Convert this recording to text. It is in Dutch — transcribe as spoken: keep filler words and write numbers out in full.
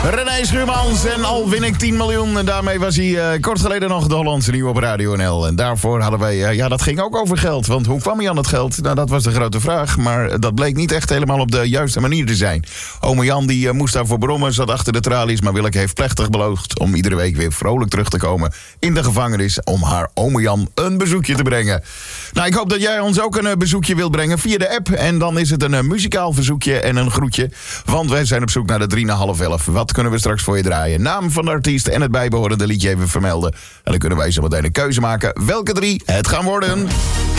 René Schuurmans en al win ik tien miljoen. En daarmee was hij uh, kort geleden nog de Hollandse nieuw op Radio N L. En daarvoor hadden wij, uh, ja dat ging ook over geld. Want hoe kwam hij aan het geld? Nou dat was de grote vraag. Maar dat bleek niet echt helemaal op de juiste manier te zijn. Ome Jan die uh, moest daarvoor brommen, zat achter de tralies. Maar Willeke heeft plechtig beloofd om iedere week weer vrolijk terug te komen in de gevangenis. Om haar ome Jan een bezoekje te brengen. Nou ik hoop dat jij ons ook een uh, bezoekje wilt brengen via de app. En dan is het een uh, muzikaal verzoekje en een groetje. Want wij zijn op zoek naar de drie na half elf. Wat kunnen we straks voor je draaien? Naam van de artiest en het bijbehorende liedje even vermelden. En dan kunnen wij zo meteen een keuze maken welke drie het gaan worden.